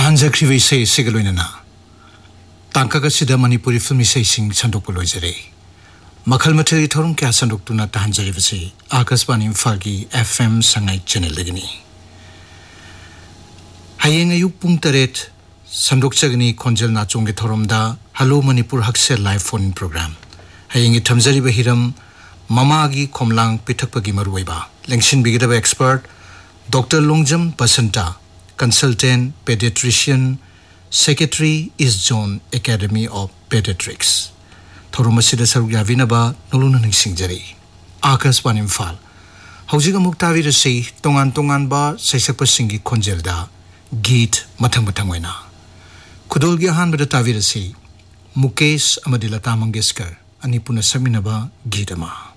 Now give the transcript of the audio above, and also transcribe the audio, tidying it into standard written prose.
तहंजख्रीब इसे सिगलोइनना तांकागसिदा Manipuri film इसेसिंग संदोकपो लोइजरे मखल मथल theorem क्या संदोक्तुना तहंजरिबसे Akashvani इम्फालगी FM Sangai channel लगनी हयेंग अयुक पुंग 8 संदोक्चगनी खोंजल नाचोंगे थोरमदा hello Manipur हक्से live phone programme हयेंग थमजरिबा Hiram ममागी खोमलांग पिथकपगी मरुवैबा लेंगसिन बिगदबा expert doctor Longjam Basanta consultant paediatrician secretary east zone academy of paediatrics थोरमसिदा सरुक याविनबा नोलुना निंगसिंगजरी आकाशवाणी इम्फाल हौजिग अमुक ताविरसे तोंगान तोंगानबा सैसकपसिंगी खोंजेलदा गीत मथंग मथंग ओइना खुदोलगी अहानबदा ताविरसे मुकेश अमदी लता मंगेशकर अनिपुना समिनबा गीत अमा